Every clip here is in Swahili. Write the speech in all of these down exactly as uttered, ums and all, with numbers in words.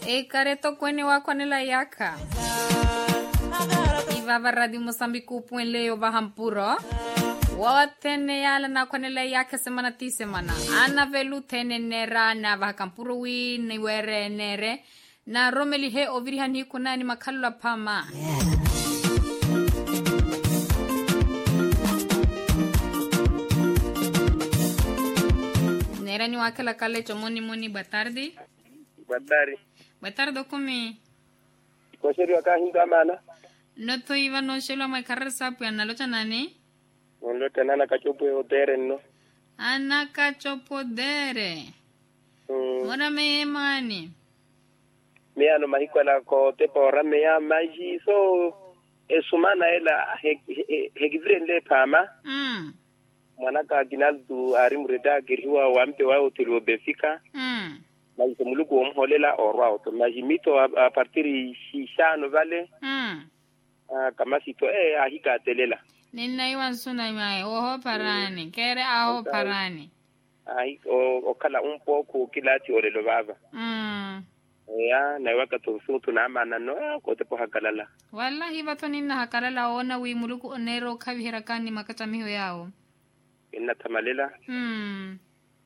E careto kwenye wako nila yaka. Iva Radio Moçambique upuen leo bahampuro. Watene yala na kwa nila yaka semana ti semana. Ana velu tene nera na bahakampuro wi ni were nere. Na romeli he ovirihan hiku nani makalula pama. Nera ni wakala kale chomoni moni batardi. Batari. Batardo kumi. Kwa sheri waka hindu amana. Noto iva no shelo mai karra sapu ya nalocha nani? Nalocha nana kachopo odere no. Ana kachopo dere. Mm. Mora me emani. Me ano mahiko la ko te pora me ya maji so esumana ela hegivre le pama. Mm. Mwanaka ginaldu arimureda giriwa wampe wa otelo befika. Mm. Maji muluku omholela orwa oto. Maji mito a partiri shishano vale. Mm. Uh, kama sito eh ahika telela. Nina iwan suna mai oho parani. Mm. Kere aho okay. Parani. Ai o okala un poco kilati olelo baba. Mm. Ya na waka to sutu na amana no ko te po hakalala. Wallahi bato nina hakalala ona wi muluku onero kabihirakani makatamiho yao. Inna tamalela. Mm.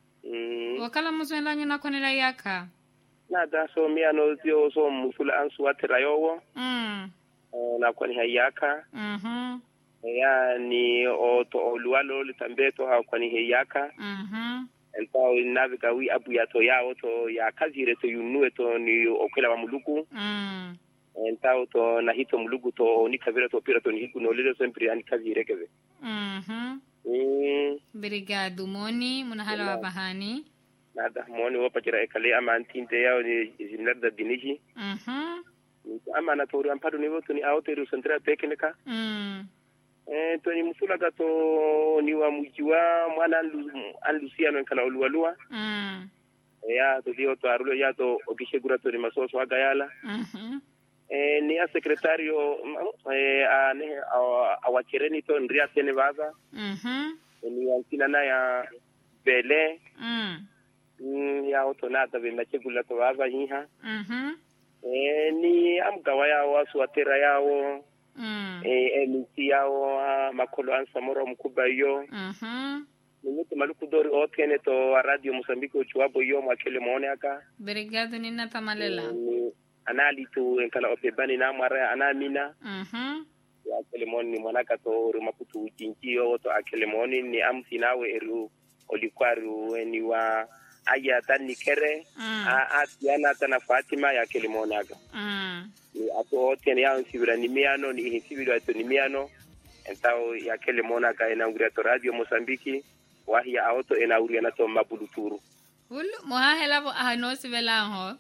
Mm. Wakala muswela nyuna konela yaka. Nada so mi ano tio so musula ansu aterayowo. Mm. Na kwani hayaka. Mhm. Ya ni o to olualo litambeto ha kwani hayaka. Mhm. Entao inavika wi abu ya to ya to ya kazire to yunu to ni okela wa muluku. Mm. Entao to na hito muluku to ni kavira to pira to ni hiku no lele sempre ani kazire keve. Mhm. Mm. Obrigado Moni, munahala wa bahani. Nada Moni wapa jira ekale ama antinte yao ni zinarda diniji. Mhm. Ama na tori ampado ni wotu ni aoteru central teknika. Mm. Eh to ni musula gato ni wa mujiwa mwana anlusia no kala olualua. Mm. Ya to dio to arulo ya to okishegura to ni masoso agayala. Mhm. Eh ni a secretario eh ane awachireni to ndria tene baza. Mhm. Ni antina na ya bele. Mm. Mm ya otonata be machegula to baza hiha. Mhm. Eh ni amgawa yao aswatera yao. Mm. Eh emiti yao makolo ansamoro mkuba yo. Mhm. Nimutu maluku dori otene to Radio Moçambique uchuabo yo mwakele muone aka. Obrigado nina tamalela. Mm, anali tu enkala opebani na mwara anamina. Mhm. Ya kelemoni mwanaka to rumaputu ujinjio to akelemoni ni amfinawe eru olikwaru ni wa aya tani kere. Mm. A atiana tana Fatima ya kelemoni aga. Mm. Ni ato otene ya nsibira ni miano ni insibira ato ni miano. Entao ya kelemoni aga inaunguria to Radio Moçambique. Wahi ya auto inauria na to mabuluturu. Ulu mohahela bo ahanosi velanho.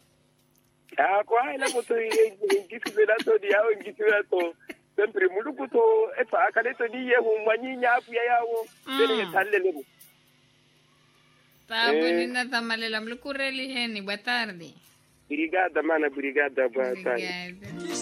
Ah, kwa ina moto ngisi vela to dia o ngisi vela to sempre muluku to efa akaleto ni ye hu manyinya apu ya yawo tene talele mo. Tabu nina tamalela mlukureli heni boa tarde. Obrigada mana, obrigada boa tarde. Obrigada.